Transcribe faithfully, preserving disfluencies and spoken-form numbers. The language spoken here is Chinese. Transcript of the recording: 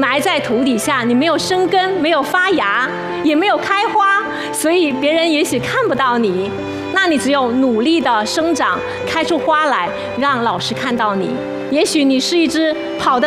埋在土底下，你没有生根，没有发芽，也没有开花，所以别人也许看不到你。那你只有努力的生长，开出花来，让老师看到你。也许你是一只跑得